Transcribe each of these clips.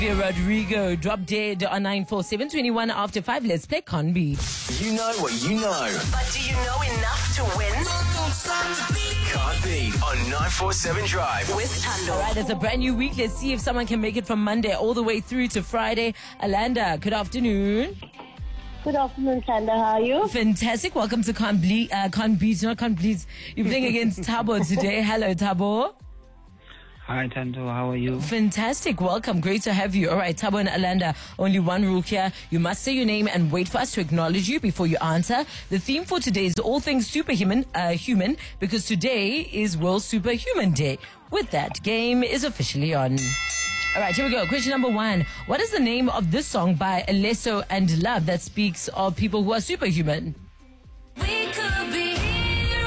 Rodrigo drop dead on 94721 after 5. Let's play Conby. You know what you know. But do you know enough to win? Can't beat on 947 Drive. With Tando. All right, it's a brand new week. Let's see if someone can make it from Monday all the way through to Friday. Alanda, good afternoon. Good afternoon, Sandra. How are you? Fantastic. Welcome to Can't Beat. You're playing against Tabo today. Hello, Tabo. Hi, Tando. How are you? Fantastic. Welcome. Great to have you. All right, Tabo and Alanda, only one rule here. You must say your name and wait for us to acknowledge you before you answer. The theme for today is all things superhuman, human, because today is World Superhuman Day. With that, game is officially on. All right, here we go. Question number 1. What is the name of this song by Alesso and Love that speaks of people who are superhuman? We could be heroes.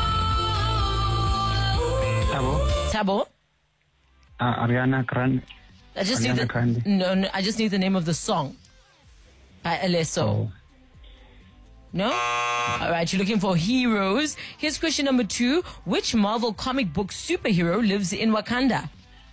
Tabo? Ariana Grande. I just Ariana need Grande. No, I just need the name of the song by Alesso. Oh. No? All right, you're looking for heroes. Here's question number 2. Which Marvel comic book superhero lives in Wakanda?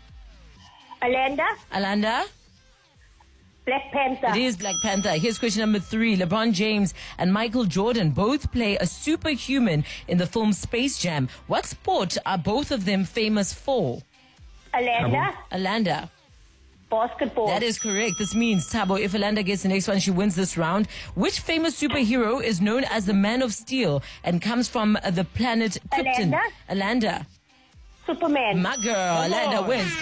Alanda? Black Panther. It is Black Panther. Here's question number 3. LeBron James and Michael Jordan both play a superhuman in the film Space Jam. What sport are both of them famous for? Alanda. Basketball. That is correct. This means, Tabo, if Alanda gets the next one, she wins this round. Which famous superhero is known as the Man of Steel and comes from the planet Krypton? Alanda. Superman. My girl, Alanda wins.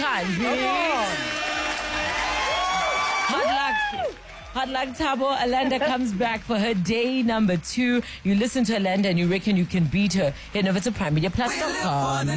Hard luck, Tabo. Alanda comes back for her day number 2. You listen to Alanda and you reckon you can beat her. Head over to PrimeMediaPlus.com.